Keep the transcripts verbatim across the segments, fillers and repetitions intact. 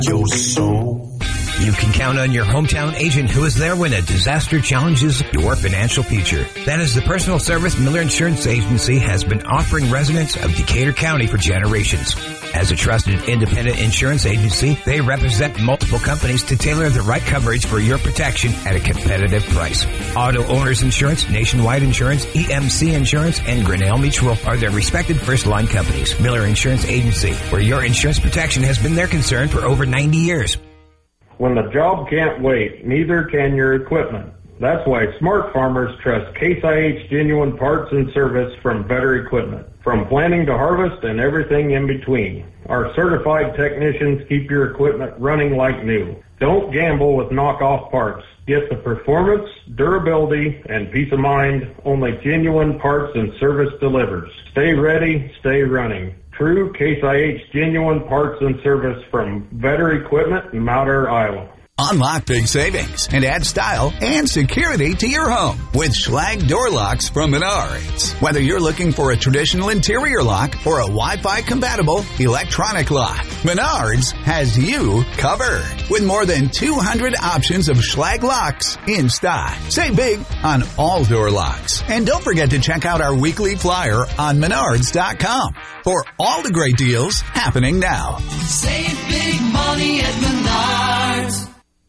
your soul. You can count on your hometown agent who is there when a disaster challenges your financial future. That is the personal service Miller Insurance Agency has been offering residents of Decatur County for generations. As a trusted independent insurance agency, they represent multiple companies to tailor the right coverage for your protection at a competitive price. Auto Owners Insurance, Nationwide Insurance, E M C Insurance, and Grinnell Mutual are their respected first-line companies. Miller Insurance Agency, where your insurance protection has been their concern for over ninety years. When the job can't wait, neither can your equipment. That's why smart farmers trust Case I H Genuine Parts and Service from Better Equipment. From planting to harvest and everything in between, our certified technicians keep your equipment running like new. Don't gamble with knockoff parts. Get the performance, durability, and peace of mind only Genuine Parts and Service delivers. Stay ready, stay running. True Case I H Genuine Parts and Service from Better Equipment in Mount Ayr, Iowa. Unlock big savings and add style and security to your home with Schlage Door Locks from Menards. Whether you're looking for a traditional interior lock or a Wi-Fi compatible electronic lock, Menards has you covered with more than two hundred options of Schlage locks in stock. Save big on all door locks. And don't forget to check out our weekly flyer on menards dot com for all the great deals happening now. Save big money at Menards.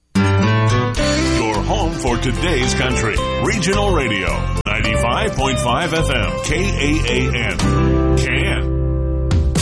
Your home for today's country. Regional Radio, ninety-five point five F M, K A A N. Can.